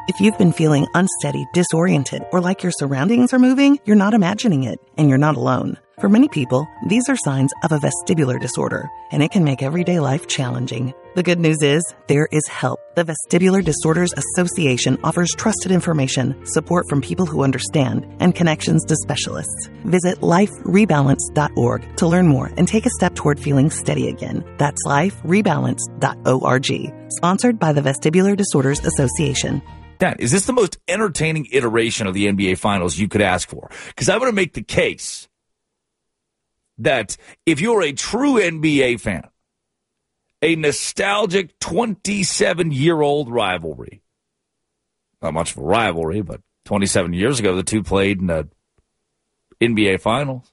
If you've been feeling unsteady, disoriented, or like your surroundings are moving, you're not imagining it, and you're not alone. For many people, these are signs of a vestibular disorder, and it can make everyday life challenging. The good news is, there is help. The Vestibular Disorders Association offers trusted information, support from people who understand, and connections to specialists. Visit liferebalance.org to learn more and take a step toward feeling steady again. That's liferebalance.org. Sponsored by the Vestibular Disorders Association. Is this the most entertaining iteration of the NBA Finals you could ask for? Because I'm going to make the case that if you're a true NBA fan, a nostalgic 27-year-old rivalry, not much of a rivalry, but 27 years ago the two played in the NBA Finals.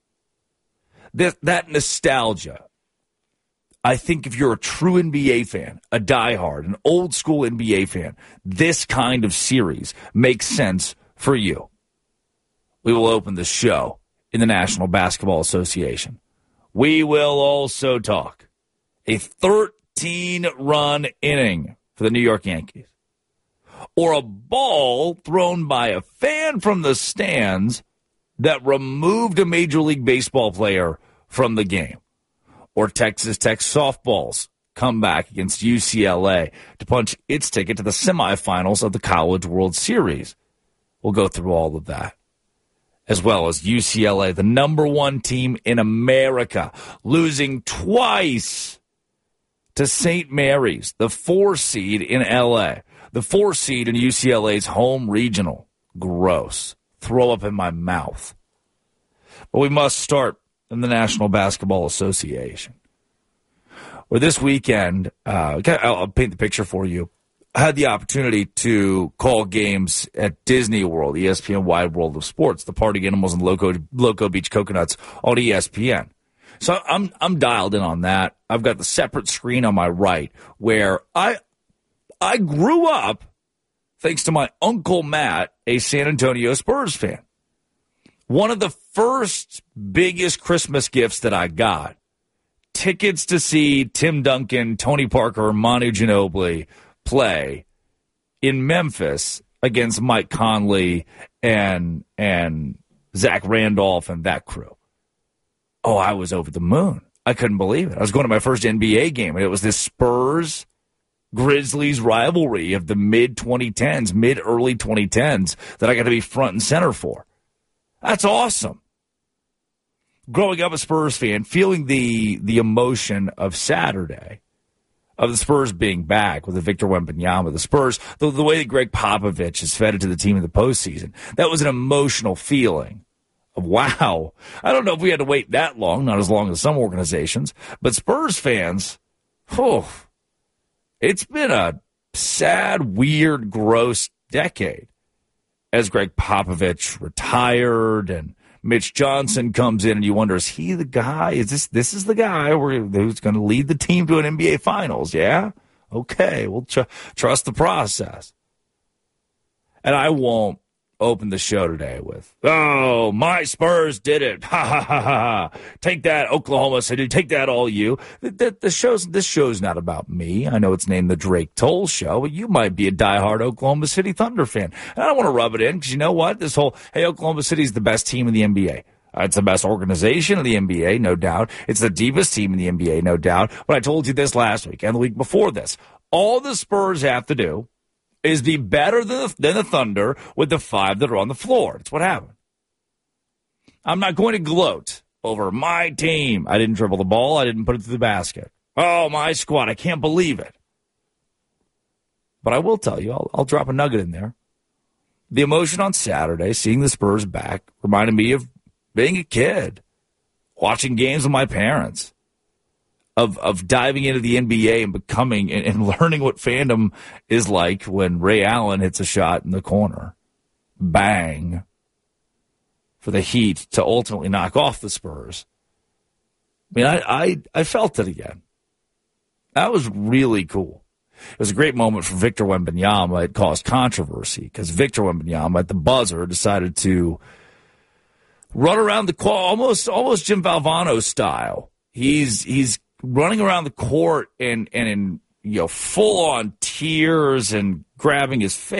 That nostalgia, I think if you're a true NBA fan, a diehard, an old-school NBA fan, this kind of series makes sense for you. We will open the show in the National Basketball Association. We will also talk a 13-run inning for the New York Yankees, or a ball thrown by a fan from the stands that removed a Major League Baseball player from the game, or Texas Tech softball's comeback against UCLA to punch its ticket to the semifinals of the College World Series. We'll go through all of that, as well as UCLA, the number one team in America, losing twice to St. Mary's, the 4 seed in L.A., the 4 seed in UCLA's home regional. Gross. Throw up in my mouth. But we must start in the National Basketball Association, where this weekend, I'll paint the picture for you. I had the opportunity to call games at Disney World, ESPN Wide World of Sports, the Party Animals and Loco Beach Coconuts on ESPN. So I'm dialed in on that. I've got the separate screen on my right where I grew up thanks to my Uncle Matt, a San Antonio Spurs fan. One of the first biggest Christmas gifts that I got, tickets to see Tim Duncan, Tony Parker, Manu Ginobili play in Memphis against Mike Conley and Zach Randolph and that crew. Oh, I was over the moon. I couldn't believe it. I was going to my first NBA game, and it was this Spurs-Grizzlies rivalry of the mid-early 2010s that I got to be front and center for. That's awesome. Growing up a Spurs fan, feeling the emotion of Saturday, of the Spurs being back with the Victor Wembanyama, the Spurs, the way that Greg Popovich has fed it to the team in the postseason, that was an emotional feeling. Wow. I don't know if we had to wait that long, not as long as some organizations, but Spurs fans, it's been a sad, weird, gross decade as Greg Popovich retired and Mitch Johnson comes in and you wonder, is he the guy? This is the guy who's going to lead the team to an NBA Finals, yeah? Okay, we'll trust the process. And I won't open the show today with, oh, my Spurs did it. Ha, ha, ha, ha. Take that, Oklahoma City. Take that, all you. This show's not about me. I know it's named the Drake Toll Show, but you might be a diehard Oklahoma City Thunder fan. And I don't want to rub it in because you know what? This whole, hey, Oklahoma City's the best team in the NBA. It's the best organization in the NBA, no doubt. It's the deepest team in the NBA, no doubt. But I told you this last week and the week before this. All the Spurs have to do is be better than the Thunder with the 5 that are on the floor. That's what happened. I'm not going to gloat over my team. I didn't dribble the ball. I didn't put it through the basket. Oh, my squad. I can't believe it. But I will tell you, I'll drop a nugget in there. The emotion on Saturday, seeing the Spurs back, reminded me of being a kid, watching games with my parents. Of diving into the NBA and becoming and learning what fandom is like when Ray Allen hits a shot in the corner. Bang. For the Heat to ultimately knock off the Spurs. I mean, I felt it again. That was really cool. It was a great moment for Victor Wembanyama. It caused controversy because Victor Wembanyama at the buzzer decided to run around the court almost Jim Valvano style. He's running around the court and in full on tears and grabbing his face.